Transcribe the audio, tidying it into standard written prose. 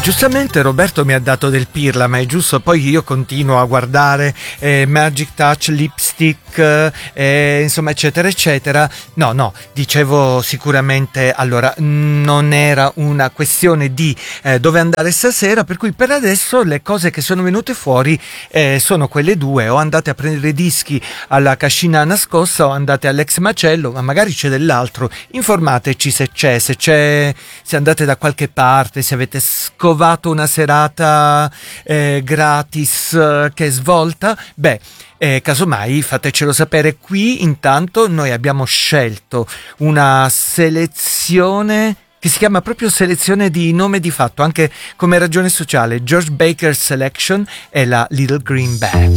Giustamente Roberto mi ha dato del pirla, ma è giusto, poi io continuo a guardare Magic Touch, Lipstick, insomma eccetera eccetera. No, dicevo sicuramente, allora non era una questione di dove andare stasera, per cui per adesso le cose che sono venute fuori sono quelle due: o andate a prendere dischi alla cascina nascosta o andate all'ex macello, ma magari c'è dell'altro. Informateci se c'è, se andate da qualche parte, se avete scovato una serata gratis che è svolta, casomai fatecelo sapere. Qui intanto noi abbiamo scelto una selezione che si chiama proprio selezione di nome di fatto, anche come ragione sociale. George Baker Selection e la Little Green Bag.